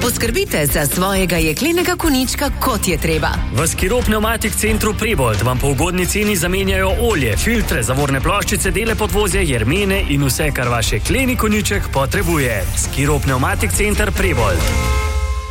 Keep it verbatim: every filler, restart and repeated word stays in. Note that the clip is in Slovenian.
Poskrbite za svojega jeklenega konjička, kot je treba. V Skiro Pneumatik Centru Prebold vam po ugodni ceni zamenjajo olje, filtre, zavorne ploščice, dele podvozja, jermene in vse, kar vaš jekleni konjiček potrebuje. Skiro Pneumatik Center Prebold.